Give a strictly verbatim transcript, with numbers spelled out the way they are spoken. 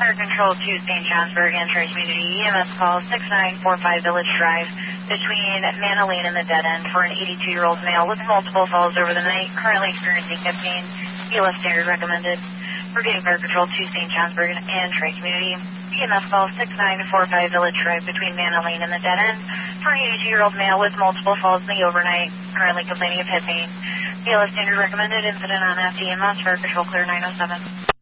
Fire Control to Saint Johnsburg and Tri-Community E M S call six nine four five Village Drive between Manna Lane and the Dead End for an eighty-two-year-old male with multiple falls over the night, currently experiencing hip pain. E L F standard recommended. Repeating Fire Control to Saint Johnsburg and Tri-Community E M S call six nine four five Village Drive between Manna Lane and the Dead End for an eighty-two-year-old male with multiple falls in the overnight, currently complaining of hip pain. E L F standard recommended. Incident on F D M S. Fire Control clear nine oh seven.